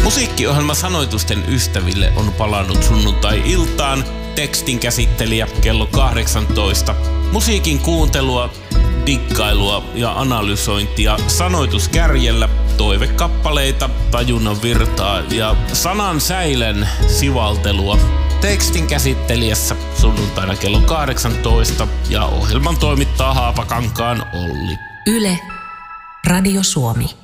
Musiikkiohjelma Sanoitusten ystäville on palannut sunnuntai-iltaan. Tekstin käsittelijä kello 18. Musiikin kuuntelua, dikkailua ja analysointia sanoituskärjellä, toivekappaleita, tajunnan virtaa ja sanan säilen sivaltelua. Tekstin käsittelijässä sunnuntaina kello 18 ja ohjelman toimittaa Haapakankaan Olli. Yle, Radio Suomi.